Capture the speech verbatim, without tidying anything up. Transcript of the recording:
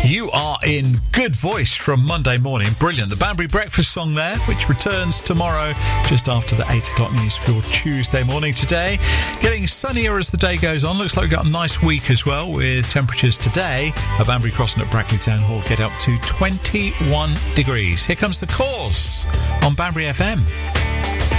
You are in good voice from Monday morning. Brilliant. The Banbury Breakfast song there, which returns tomorrow just after the eight o'clock news for your Tuesday morning. Today, getting sunnier as the day goes on. Looks like we've got a nice week as well, with temperatures today at Banbury Crossing at Brackley Town Hall get up to twenty-one degrees. Here comes The Cause on Banbury F M.